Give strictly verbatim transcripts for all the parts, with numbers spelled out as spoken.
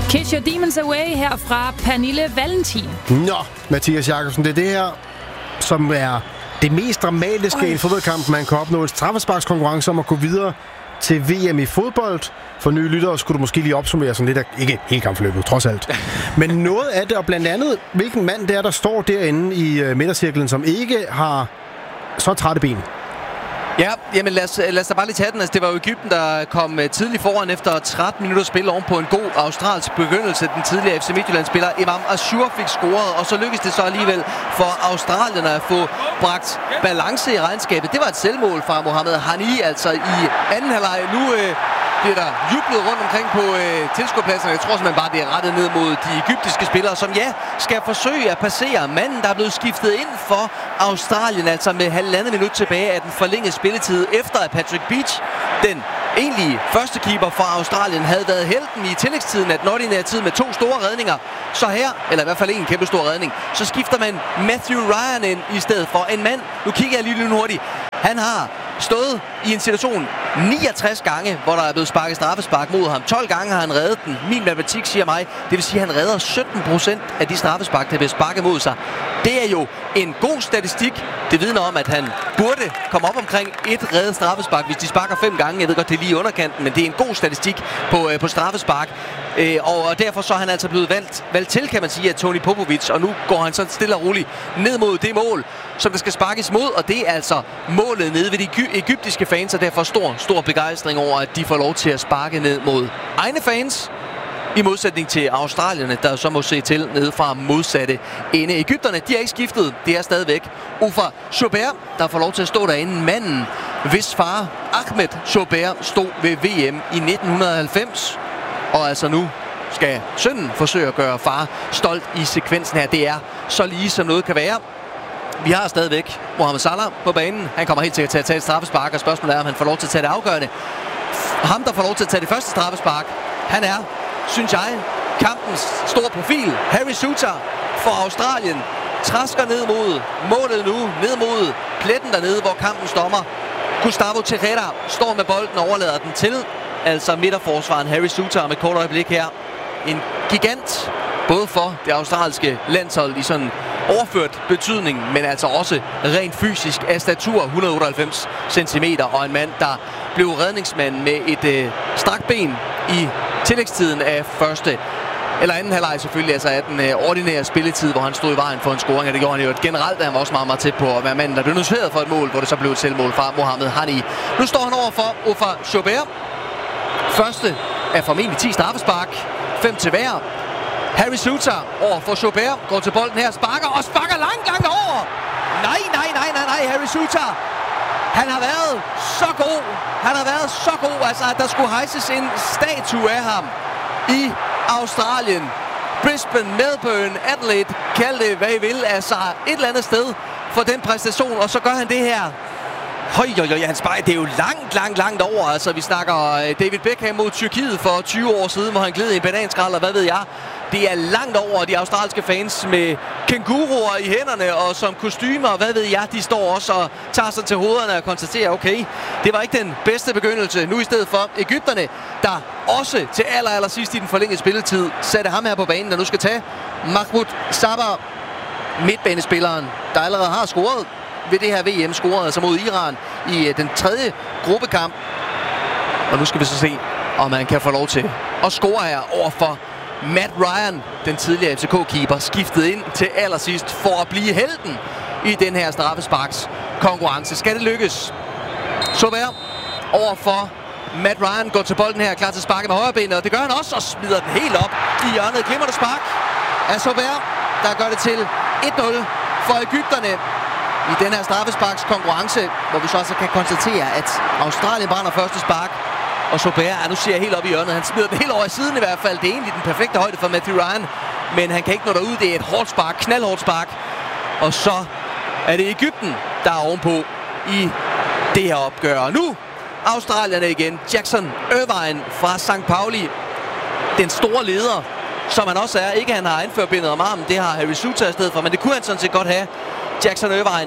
Kiss Your Demons Away her fra Pernille Valentin. Nå, Mathias Jakobsen, det er det her, som er det mest dramatiske i en fodboldkamp, man kan opnå. En straffesparkskonkurrence om at gå videre til V M i fodbold. For nye lyttere skulle du måske lige opsummere sådan lidt af, ikke helt kampforløbet, trods alt. Men noget af det, og blandt andet, hvilken mand det er, der står derinde i uh, midtercirklen, som ikke har så trætte ben. Ja, jamen lad os, lad os da bare lige tage den. Altså, det var jo Egypten, der kom tidligt foran efter tretten minutter spil oven på en god australsk begyndelse. Den tidligere F C Midtjylland-spiller Imam Ashur fik scoret, og så lykkedes det så alligevel for australierne at få bragt balance i regnskabet. Det var et selvmål fra Mohamed Hani, altså i anden halvleg. Nu øh, bliver der jublet rundt omkring på øh, tilskuerpladserne. Jeg tror simpelthen bare, det er rettet ned mod de egyptiske spillere, som ja, skal forsøge at passere manden, der er blevet skiftet ind for Australien, altså med halvandet minut tilbage af den forlængede spilletid, efter at Patrick Beach, den egentlige første keeper fra Australien, havde været helten i tillægstiden af den ordinære tid med to store redninger. Så her, eller i hvert fald en kæmpe stor redning, så skifter man Matthew Ryan ind i stedet for en mand. Nu kigger jeg lige lidt hurtigt. Han har stået i en situation niogtres gange, hvor der er blevet sparket straffespark mod ham. tolv gange har han reddet den. Min matematik siger mig, det vil sige, at han redder sytten procent af de straffespark, der bliver sparket mod sig. Det er jo en god statistik. Det vidner om, at han burde komme op omkring et reddet straffespark, hvis de sparker fem gange. Jeg ved godt, det er lige i underkanten, men det er en god statistik på, øh, på straffespark. Øh, og derfor så er han altså blevet valgt, valgt til, kan man sige, af Toni Popovic. Og nu går han så stille og roligt ned mod det mål, som der skal sparkes mod. Og det er altså målet nede ved de egyptiske fans, og derfor stor, stor begejstring over, at de får lov til at sparke ned mod egne fans. I modsætning til australierne, der så må se til nede fra modsatte ende. Egypterne, de er ikke skiftet. Det er stadigvæk Oufa Joubert, der får lov til at stå derinde. Manden, hvis far Ahmed Joubert stod ved V M i nitten halvfems. Og altså nu skal sønnen forsøge at gøre far stolt i sekvensen her. Det er så lige som noget kan være. Vi har stadigvæk Mohamed Salah på banen. Han kommer helt sikkert til at tage et straffespark, og spørgsmålet er, om han får lov til at tage det afgørende. Ham, der får lov til at tage det første straffespark, han er, synes jeg, kampens store profil. Harry Souttar for Australien trasker ned mod målet nu, ned mod pletten dernede, hvor kampen stopper. Gustavo Terrera står med bolden og overlader den til, altså midterforsvaren Harry Souttar med et kort øjeblik her. En gigant, både for det australske landshold i sådan overført betydning, men altså også rent fysisk af statur, et hundrede otteoghalvfems centimeter, og en mand, der blev redningsmand med et øh, strakt ben i tillægstiden af første eller anden halvleg selvfølgelig, altså af den øh, ordinære spilletid, hvor han stod i vejen for en scoring, og det gjorde han jo generelt, at han var også meget, meget tæt på at være manden, der blev noteret for et mål, hvor det så blev et selvmål fra Mohamed Hani. Nu står han over for Oufa Joubert. Første er formentlig ti straffespark, fem til hver. Harry Souttar over for Joubert, går til bolden her, sparker og sparker langt, langt over. Nej, nej, nej, nej, nej, Harry Souttar. Han har været så god. Han har været så god, altså at der skulle hejses en statue af ham i Australien. Brisbane, Melbourne, Adelaide, kald det hvad I vil, altså et eller andet sted for den præstation, og så gør han det her. Høj, høj, høj, han sparker, det er jo langt, langt, langt over. Altså, vi snakker David Beckham mod Tyrkiet for tyve år siden, hvor han gled i en bananskrald, og hvad ved jeg. Det er langt over de australske fans med kænguruer i hænderne og som kostymer, og hvad ved jeg. De står også og tager sig til hovederne og konstaterer, okay, det var ikke den bedste begyndelse. Nu i stedet for Egypterne, der også til aller, aller sidst i den forlængede spilletid satte ham her på banen, der nu skal tage Mahmoud Sabar, midtbanespilleren, der allerede har scoret ved det her V M, scoret altså mod Iran i den tredje gruppekamp. Og nu skal vi så se, om man kan få lov til at score her overfor Matt Ryan, den tidligere F C K-keeper, skiftet ind til allersidst for at blive helten i den her straffesparks konkurrence. Skal det lykkes? Joubert overfor Matt Ryan går til bolden her, klar til at sparke med højrebenet, og det gør han også, og smider den helt op i hjørnet. Glimrende spark af Joubert, der gør det til et nul for Egypterne i den her straffesparks konkurrence, hvor vi så også kan konstatere, at Australien brænder første spark, og Joubert, ja, nu ser jeg helt op i hjørnet, han smider den helt over i siden i hvert fald. Det er egentlig den perfekte højde for Matthew Ryan, men han kan ikke nå derud. Det er et hårdt spark, knaldhårdt spark. Og så er det Egypten, der er ovenpå i det her opgør. Og nu australierne igen. Jackson Irvine fra Sankt Pauli, den store leder, som han også er. Ikke han har anførbindet om armen, det har Harry Souttar i stedet for, men det kunne han sådan set godt have. Jackson Irvine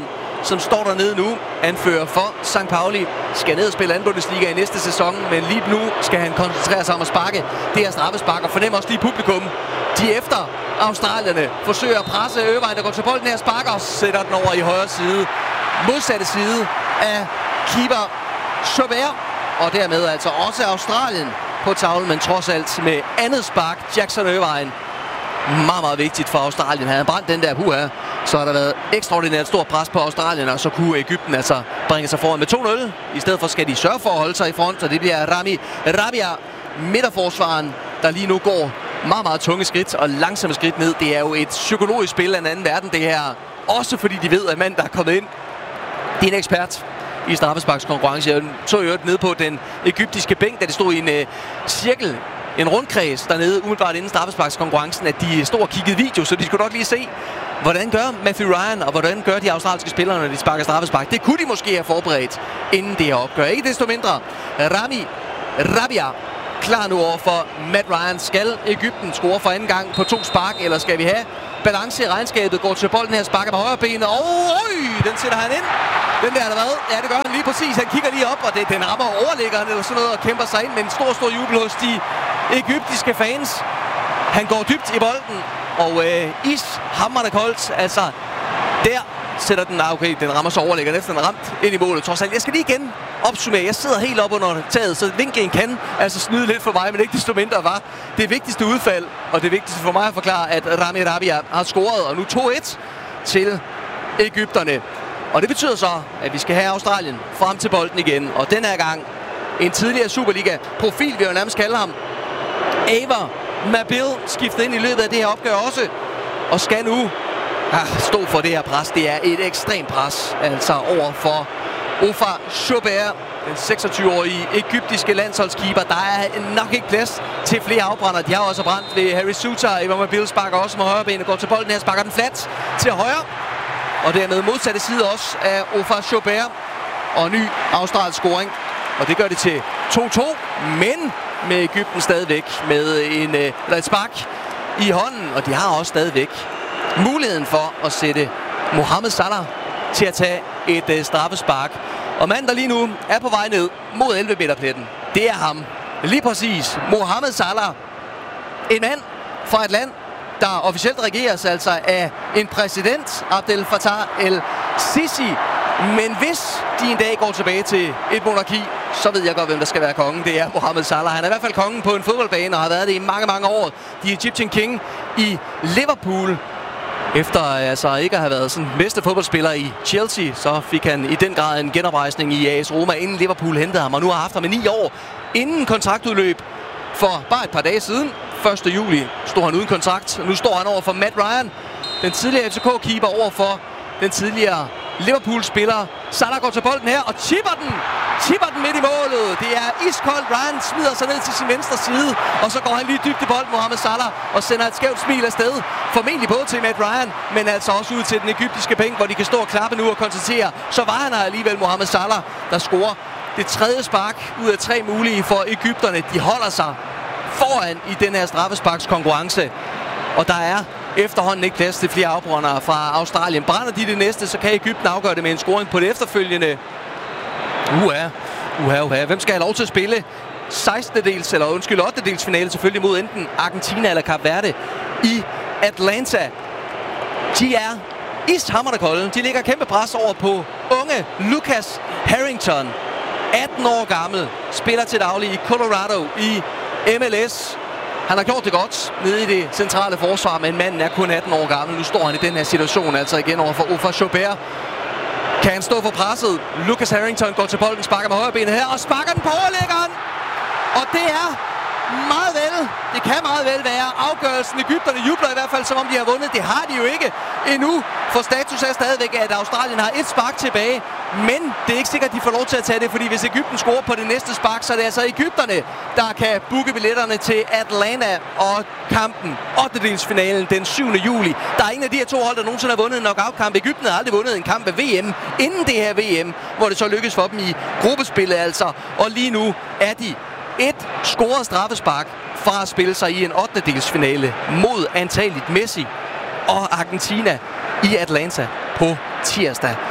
som står dernede nu, anfører for Sankt Pauli, skal ned og spille anden Bundesliga i næste sæson, men lige nu skal han koncentrere sig om at sparke det her straffespark, og fornem også lige publikum. De efter australierne forsøger at presse Irvine, der går til bolden her, sparker og sætter den over i højre side. Modsatte side af keeper Chaubert, og dermed altså også Australien på tavlen, men trods alt med andet spark, Jackson Irvine. Meget, meget vigtigt for Australien. Havde han brændt den der puha, så har der været ekstraordinært stort pres på Australien, og så kunne Egypten altså bringe sig foran med to nul. I stedet for skal de sørge for at holde sig i front, og det bliver Rami Rabia, midterforsvaren, der lige nu går meget, meget tunge skridt og langsomme skridt ned. Det er jo et psykologisk spil af en anden verden, det her. Også fordi de ved, at mand, der er kommet ind, det er en ekspert i straffesparkskonkurrence. Jeg så jo ned på den egyptiske bænk, da det stod i en uh, cirkel, en rundkreds dernede, umiddelbart inden straffesparkskonkurrencen, at de stod og kiggede video, så de skulle nok lige se, hvordan gør Matthew Ryan, og hvordan gør de australske spillere, når de sparker straffespark. Det kunne de måske have forberedt, inden det her opgør. Ikke desto mindre, Rami Rabia klar nu over for Matt Ryan. Skal Egypten score for anden gang på to spark, eller skal vi have balance i regnskabet? Går til bolden her, sparker på højre benet, og øj, den sætter han ind. Den der, der hvad? Ja, det gør han lige præcis. Han kigger lige op, og det, den rammer overliggeren eller sådan noget, og kæmper sig ind med en stor, stor jubel hos de egyptiske fans. Han går dybt i bolden, og øh, ishamrende koldt, altså der sætter den, ah, okay, den rammer så overliggeren efter den er ramt ind i målet. Trods alt, jeg skal lige igen opsummere. Jeg sidder helt op under taget, så vinklen kan altså snyde lidt for mig, men ikke desto mindre var det vigtigste udfald, og det vigtigste for mig at forklare, at Rami Rabia har scoret, og nu to et til egypterne. Og det betyder så, at vi skal have Australien frem til bolden igen, og den her gang en tidligere Superliga-profil, vil jeg jo nærmest kalde ham, Ava Mabil, skiftet ind i løbet af det her opgør også, og skal nu ah, stå for det her pres. Det er et ekstremt pres, altså over for Ofa Chaubert, den seksogtyve-årige egyptiske landsholdskeeper. Der er nok ikke plads til flere afbrænder. De har også brændt ved Harry Suter. Eva Mabil sparker også med højre benet, går til bolden her, sparker den flat til højre. Og dermed modsatte side også af Ofa Chaubert. Og ny australsk scoring. Og det gør det til to to, men med Egypten stadigvæk med en, eller et spark i hånden. Og de har også stadigvæk muligheden for at sætte Mohamed Salah til at tage et uh, straffespark. Og manden, der lige nu er på vej ned mod elleve meter pletten, det er ham. Lige præcis. Mohamed Salah. En mand fra et land, der officielt regeres altså af en præsident, Abdel Fattah el-Sisi. Men hvis de en dag går tilbage til et monarki, så ved jeg godt, hvem der skal være kongen. Det er Mohamed Salah. Han er i hvert fald kongen på en fodboldbane og har været det i mange, mange år. De Egyptian King i Liverpool. Efter altså ikke at have været sådan bedste fodboldspiller i Chelsea, så fik han i den grad en genoprejsning i A S Roma, inden Liverpool hentede ham. Og nu har haft ham i ni år inden kontraktudløb for bare et par dage siden. første juli stod han uden kontrakt. Nu står han over for Matt Ryan, den tidligere F C K-keeper, over for den tidligere Liverpool-spiller. Salah går til bolden her og chipper den. Chipper den midt i målet. Det er iskoldt. Ryan smider sig ned til sin venstre side. Og så går han lige dybt i bolden, Mohamed Salah, og sender et skævt smil afsted. Formentlig både til Matt Ryan, men altså også ud til den egyptiske bænk, hvor de kan stå og klappe nu og konstatere. Så var han her alligevel, Mohamed Salah, der scorer det tredje spark ud af tre mulige for egypterne. De holder sig foran i den her straffesparkskonkurrence. Og der er efterhånden ikke plads til flere afbrændere fra Australien. Brænder de det næste, så kan Egypten afgøre det med en scoring på det efterfølgende. Uha, uha, uha. Hvem skal have lov til at spille sekstendedels, eller undskyld, ottendedels finale selvfølgelig mod enten Argentina eller Kap Verde i Atlanta. De er ishamrende kolde. De ligger kæmpe pres over på unge Lucas Harrington. atten år gammel, spiller til daglig i Colorado i M L S. Han har gjort det godt nede i det centrale forsvar, men manden er kun atten år gammel. Nu står han i den her situation, altså igen over for Ofa Chaubert. Kan han stå for presset? Lucas Harrington går til bolden, sparker med højre benet her, og sparker den på overliggeren. Og det er meget vel, det kan meget vel være afgørelsen. Egypterne jubler i hvert fald, som om de har vundet. Det har de jo ikke endnu, for status er stadigvæk, at Australien har et spark tilbage. Men det er ikke sikkert, at de får lov til at tage det, fordi hvis Egypten scorer på det næste spark, så er det altså Egypterne, der kan booke billetterne til Atlanta og kampen, ottendedelsfinalen den syvende juli. Der er ingen af de her to hold, der nogensinde har vundet en knockout-kamp. Egypten har aldrig vundet en kamp af V M inden det her V M, hvor det så lykkes for dem i gruppespillet altså. Og lige nu er de et scoret straffespark fra at spille sig i en ottendedelsfinale mod antageligt Messi og Argentina i Atlanta på tirsdag.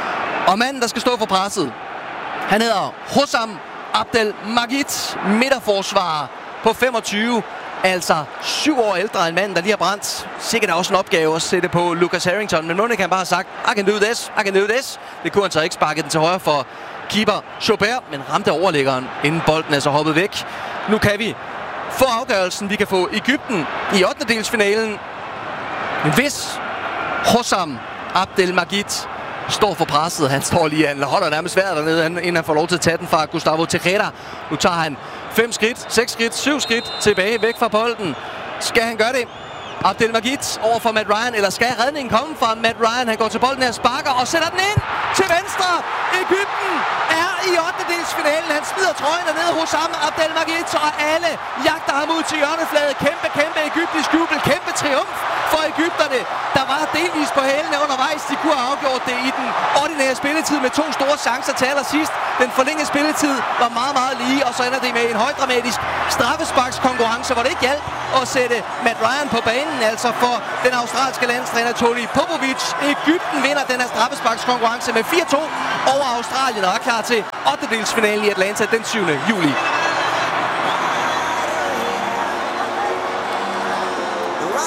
Og manden, der skal stå for presset, han hedder Hossam Abdelmajid, midterforsvarer på femogtyve. Altså syv år ældre end manden, der lige har brændt. Sikkert er også en opgave at sætte på Lucas Harrington. Men Monika kan bare have sagt, I can do this, I can do this. Det kunne han så ikke sparke den til højre for keeper Chaubert, men ramte overliggeren, inden bolden er så hoppet væk. Nu kan vi få afgørelsen. Vi kan få Egypten i ottendedelsfinalen. Hvis Hossam Abdelmajid står for presset. Han står lige, han holder nærmest svært dernede, inden han får lov til at tage den fra Gustavo Tejeda. Nu tager han fem skridt, seks skridt, syv skridt tilbage væk fra bolden. Skal han gøre det? Abdelmajid over for Matt Ryan, eller skal redningen komme fra Matt Ryan? Han går til bolden her, sparker og sætter den ind til venstre. Egypten er i ottendedelsfinalen. Han smider trøjen ned hos Hossam Abdelmajid, og alle jagter ham ud til hjørnefladet. Kæmpe, kæmpe egyptisk jubel, kæmpe triumf for egypterne, der var delvis på hælene undervejs. De kunne have afgjort det i den ordinære spilletid med to store chancer til allersidst. Den forlængede spilletid var meget, meget lige, og så ender det med en højdramatisk straffesparkskonkurrence, hvor det ikke hjalp at sætte Matt Ryan på banen, altså for den australske landstræner Tony Popovic. Egypten vinder den her straffesparkskonkurrence med fire to over Australien og er klar til ottendedelsfinalen i Atlanta den syvende juli.